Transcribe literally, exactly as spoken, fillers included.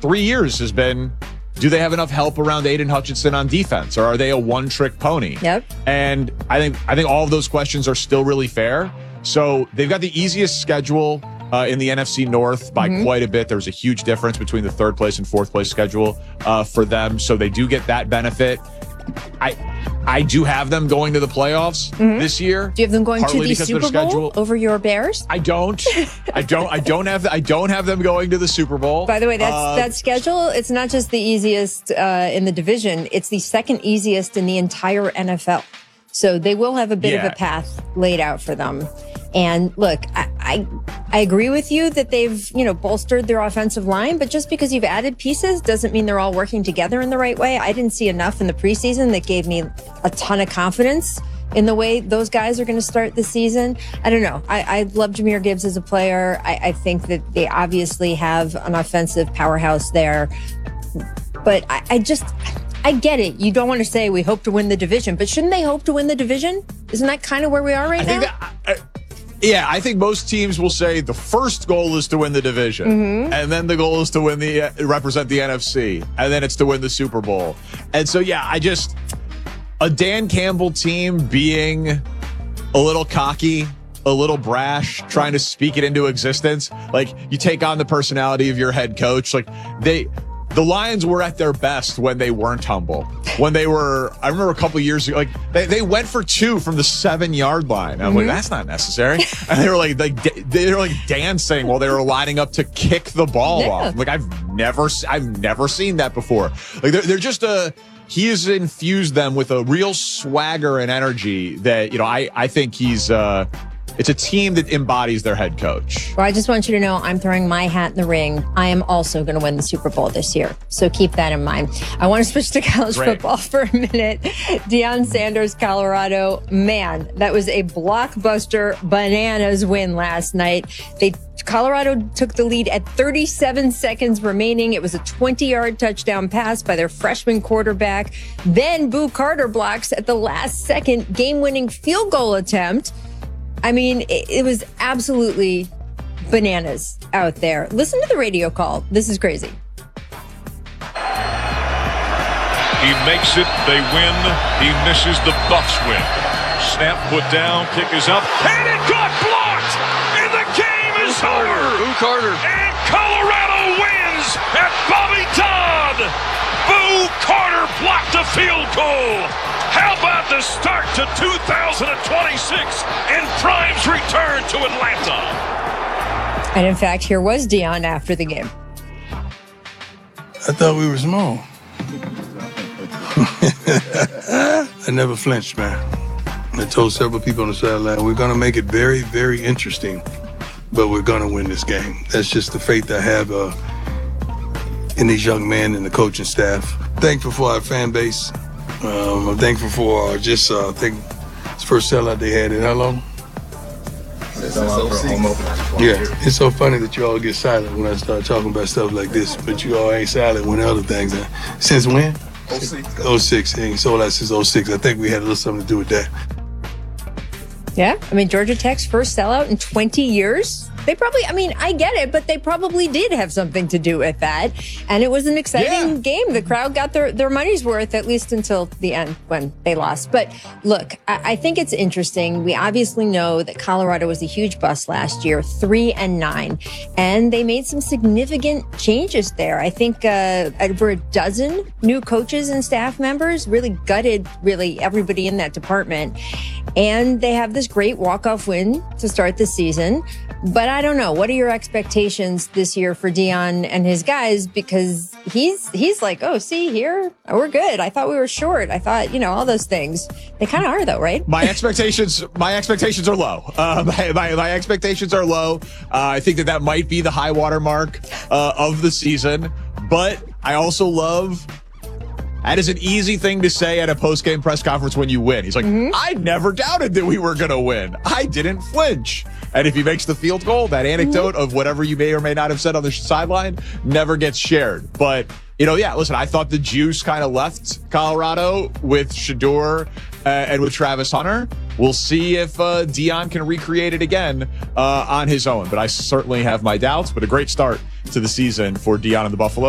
three years has been, do they have enough help around Aiden Hutchinson on defense, or are they a one-trick pony? Yep. And I think I think all of those questions are still really fair. So they've got the easiest schedule uh, in the N F C North by mm-hmm. quite a bit. There's a huge difference between the third place and fourth place schedule uh, for them. So they do get that benefit. I I do have them going to the playoffs mm-hmm. this year. Do you have them going to the Super Bowl schedule. over your Bears? I don't. I don't. I don't have. I don't have them going to the Super Bowl. By the way, that's uh, that schedule. It's not just the easiest uh, in the division. It's the second easiest in the entire N F L. So they will have a bit yeah. of a path laid out for them. And look, I, I I agree with you that they've, you know, bolstered their offensive line, but just because you've added pieces doesn't mean they're all working together in the right way. I didn't see enough in the preseason that gave me a ton of confidence in the way those guys are going to start the season. I don't know. I, I love Jahmyr Gibbs as a player. I, I think that they obviously have an offensive powerhouse there, but I, I just... I get it. You don't want to say we hope to win the division, but shouldn't they hope to win the division? Isn't that kind of where we are right I think now? That, I, yeah, I think most teams will say the first goal is to win the division, mm-hmm. and then the goal is to win the uh, represent the N F C, and then it's to win the Super Bowl. And so, yeah, I just a Dan Campbell team being a little cocky, a little brash, trying to speak it into existence. Like, you take on the personality of your head coach. Like, they. The Lions were at their best when they weren't humble. When they were, I remember a couple of years ago, like they, they went for two from the seven yard line. I'm mm-hmm. like, that's not necessary. And they were like, like they were like dancing while they were lining up to kick the ball yeah. off. Like I've never, I've never seen that before. Like they're, they're just a. He has infused them with a real swagger and energy that, you know, I I think he's. Uh, It's a team that embodies their head coach. Well, I just want you to know I'm throwing my hat in the ring. I am also going to win the Super Bowl this year. So keep that in mind. I want to switch to college Great. football for a minute. Deion Sanders, Colorado. Man, that was a blockbuster bananas win last night. They Colorado took the lead at thirty-seven seconds remaining. It was a twenty-yard touchdown pass by their freshman quarterback. Then Boo Carter blocks at the last second game-winning field goal attempt. I mean, it, it was absolutely bananas out there. Listen to the radio call. This is crazy. He makes it. They win. He misses. The Buffs win. Snap put down. Kick is up. And it got blocked. And the game is Boo over. Boo Carter. And Colorado wins at Bobby Todd. Boo Carter blocked a field goal. How about the start to two thousand twenty-six and Prime's return to Atlanta? And in fact, here was Deion after the game. I thought we were small. I never flinched, man. I told several people on the sideline, we're going to make it very, very interesting, but we're going to win this game. That's just the faith I have uh, in these young men and the coaching staff. Thankful for our fan base. Um, I'm thankful for just, uh, I think it's the first sellout they had in how long? Yeah, it's so funny that you all get silent when I start talking about stuff like this, but you all ain't silent when other things are. Since when? oh six. oh six, ain't sold out since oh six. I think we had a little something to do with that. Yeah, I mean, Georgia Tech's first sellout in twenty years. They probably, I mean, I get it, but they probably did have something to do with that. And it was an exciting yeah. game. The crowd got their, their money's worth, at least until the end when they lost. But look, I, I think it's interesting. We obviously know that Colorado was a huge bust last year, three and nine. And they made some significant changes there. I think uh, over a dozen new coaches and staff members really gutted really everybody in that department. And they have this great walk-off win to start the season. But I don't know. What are your expectations this year for Deion and his guys? Because he's he's like, oh, see here, we're good. I thought we were short. I thought, you know, all those things. They kind of are, though, right? My expectations, my expectations are low. Uh, my, my my expectations are low. Uh, I think that that might be the high water mark uh, of the season. But I also love. That is an easy thing to say at a post-game press conference when you win. He's like, mm-hmm. I never doubted that we were going to win. I didn't flinch. And if he makes the field goal, that anecdote mm-hmm. of whatever you may or may not have said on the sideline never gets shared. But, you know, yeah, listen, I thought the juice kind of left Colorado with Shedeur uh, and with Travis Hunter. We'll see if uh, Deion can recreate it again uh, on his own. But I certainly have my doubts. But a great start to the season for Deion and the Buffalo.